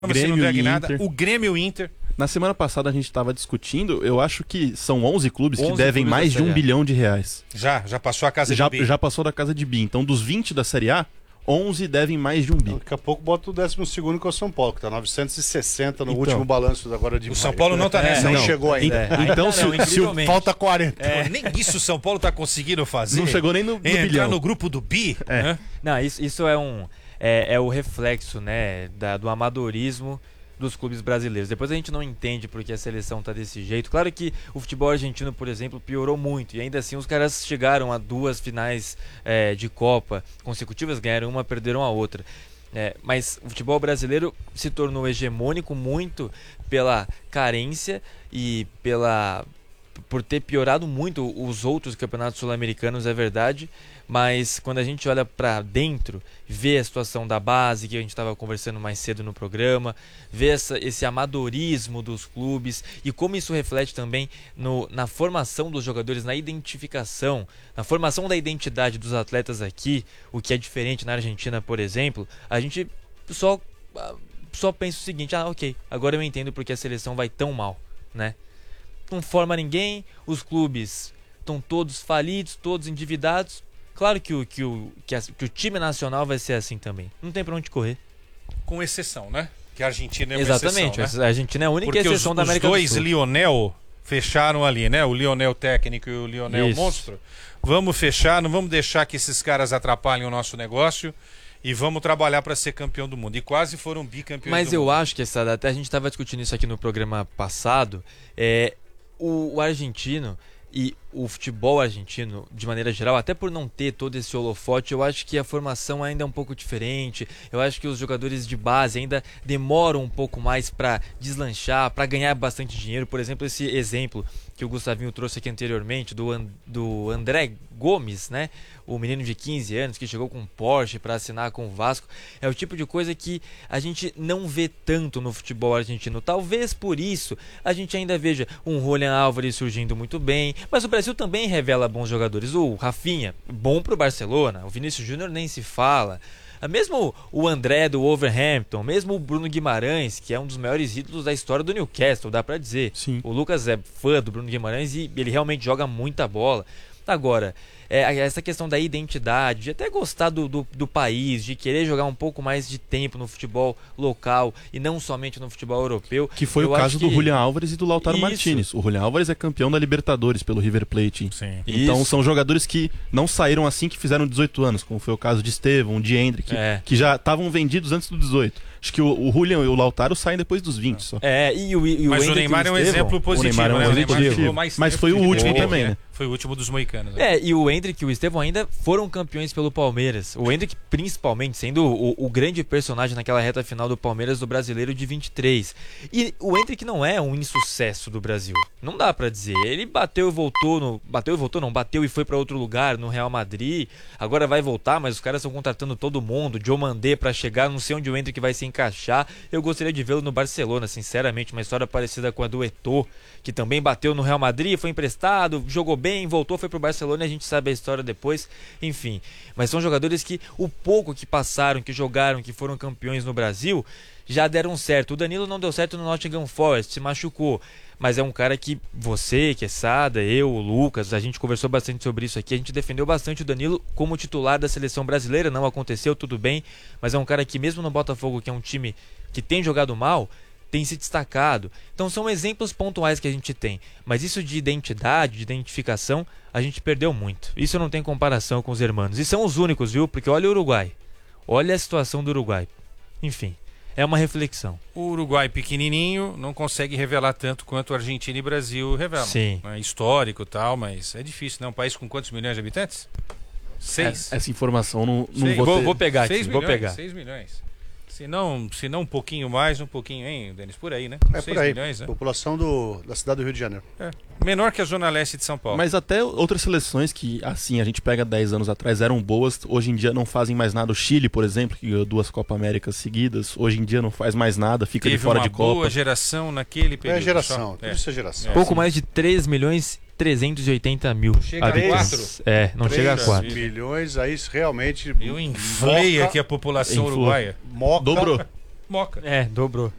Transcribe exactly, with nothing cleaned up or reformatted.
Grêmio não e deve nada. Inter. O Grêmio e o Inter. Na semana passada a gente estava discutindo, eu acho que são onze clubes que onze devem clubes mais da de um Série A. bilhão de reais. Já, já passou a casa Já, de bi. já passou da casa de bi. Então, dos vinte da Série A, onze devem mais de um bi. Daqui a pouco bota o décimo segundo, que é o São Paulo, que está novecentos e sessenta no Então. último balanço agora de O maio. São Paulo não tá nessa. Nem não. chegou ainda. É, Então, ainda se, não, o- se o, incrivelmente. Falta quarenta. Pô, nem isso o São Paulo tá conseguindo fazer. não chegou nem no, no Entrar bilhão. no grupo do bi. É. Né? Não, isso, isso é um é, é o reflexo, né, da, do amadorismo dos clubes brasileiros. Depois a gente não entende porque a seleção tá desse jeito. Claro que o futebol argentino, por exemplo, piorou muito. E ainda assim os caras chegaram a duas finais é, de Copa consecutivas, ganharam uma, perderam a outra. É, mas o futebol brasileiro se tornou hegemônico muito pela carência e pela por ter piorado muito os outros campeonatos sul-americanos, é verdade, mas quando a gente olha para dentro, vê a situação da base, que a gente estava conversando mais cedo no programa, vê essa, esse amadorismo dos clubes e como isso reflete também no, na formação dos jogadores, na identificação, na formação da identidade dos atletas aqui, o que é diferente na Argentina, por exemplo, a gente só, só pensa o seguinte, ah, ok, agora eu entendo porque a seleção vai tão mal, né? Não forma ninguém, os clubes estão todos falidos, todos endividados. Claro que o, que, o, que, a, que o time nacional vai ser assim também. Não tem pra onde correr. Com exceção, né? Que a Argentina é uma Exatamente, exceção, né? a Argentina é a única Porque os, exceção da os América do dois Sul. Lionel fecharam ali, né? O Lionel técnico e o Lionel Isso. monstro. Vamos fechar, não vamos deixar que esses caras atrapalhem o nosso negócio e vamos trabalhar para ser campeão do mundo. E quase foram bicampeões Mas do eu mundo. acho que essa, até a gente estava discutindo isso aqui no programa passado, é, o, o argentino e o futebol argentino, de maneira geral, até por não ter todo esse holofote, eu acho que a formação ainda é um pouco diferente. Eu acho que os jogadores de base ainda demoram um pouco mais para deslanchar, para ganhar bastante dinheiro. Por exemplo, esse exemplo que o Gustavinho trouxe aqui anteriormente do, And, do André Gomes, né? O menino de quinze anos que chegou com um Porsche para assinar com o Vasco. É o tipo de coisa que a gente não vê tanto no futebol argentino. Talvez por isso a gente ainda veja um Julián Álvares surgindo muito bem, mas o Brasil também revela bons jogadores. O Rafinha, bom pro Barcelona. O Vinícius Júnior nem se fala. Mesmo o André do Wolverhampton, mesmo o Bruno Guimarães, que é um dos maiores ídolos da história do Newcastle, dá pra dizer. Sim. O Lucas é fã do Bruno Guimarães e ele realmente joga muita bola. Agora, é, essa questão da identidade, de até gostar do, do, do país, de querer jogar um pouco mais de tempo no futebol local e não somente no futebol europeu. Que foi eu o caso acho do que... Julián Álvares e do Lautaro Isso. Martínez. O Julián Álvares é campeão da Libertadores pelo River Plate. Sim. Então Isso. são jogadores que não saíram assim que fizeram dezoito anos, como foi o caso de Estevão, de Hendrick, É. que já estavam vendidos antes do dezoito. Acho que o, o Julián e o Lautaro saem depois dos vinte só. É, e o, e o Mas o Hendrick e Neymar é um Estevão- exemplo positivo, Neymar é um né? O Neymar positivo. ficou mais Mas tempo foi o que último Hendrick, também, né? Foi o último dos moicanos. Né? É, e o Hendrick e o Estevão ainda foram campeões pelo Palmeiras. O Hendrick, principalmente, sendo o, o grande personagem naquela reta final do Palmeiras do Brasileiro de vinte e três. E o Hendrick não é um insucesso do Brasil. Não dá pra dizer. Ele bateu e voltou no... Bateu e voltou, não. Bateu e foi pra outro lugar, no Real Madrid. Agora vai voltar, mas os caras estão contratando todo mundo. Diomandé pra chegar. Não sei onde o Hendrick vai se encaixar. Eu gostaria de vê-lo no Barcelona, sinceramente. Uma história parecida com a do Eto'o, que também bateu no Real Madrid, foi emprestado, jogou bem, voltou, foi pro Barcelona e a gente sabe a história depois, enfim. Mas são jogadores que o pouco que passaram, que jogaram, que foram campeões no Brasil, já deram certo. O Danilo não deu certo no Nottingham Forest, se machucou. Mas é um cara que você, Quesada, eu, o Lucas, a gente conversou bastante sobre isso aqui, a gente defendeu bastante o Danilo como titular da seleção brasileira, não aconteceu, tudo bem, mas é um cara que mesmo no Botafogo, que é um time que tem jogado mal, tem se destacado. Então são exemplos pontuais que a gente tem. Mas isso de identidade, de identificação, a gente perdeu muito. Isso não tem comparação com os hermanos. E são os únicos, viu? Porque olha o Uruguai. Olha a situação do Uruguai. Enfim, é uma reflexão. O Uruguai pequenininho não consegue revelar tanto quanto a Argentina e Brasil revelam. Sim. É histórico e tal, mas é difícil, né? Um país com quantos milhões de habitantes? Seis. Essa informação não, não Seis. vou Vou, ter. vou pegar aqui, Seis vou milhões, pegar. seis milhões. Se não, se não um pouquinho mais, um pouquinho, hein, Denis? Por aí, né? É seis por aí. milhões, né? População do, da cidade do Rio de Janeiro. É. Menor que a Zona Leste de São Paulo. Mas até outras seleções que, assim, a gente pega dez anos atrás, eram boas, hoje em dia não fazem mais nada. O Chile, por exemplo, que ganhou duas Copa Américas seguidas, hoje em dia não faz mais nada, fica Teve de fora uma de boa Copa. geração naquele período. É geração, só. tudo É. isso é geração. É. Pouco mais de três milhões trezentos e oitenta mil Chega a habitantes. quatro? É, não chega a três quatro. milhões, aí realmente... Eu inflei moca- aqui a população Inflou. uruguaia. Moca, Dobrou. Moca. É, dobrou.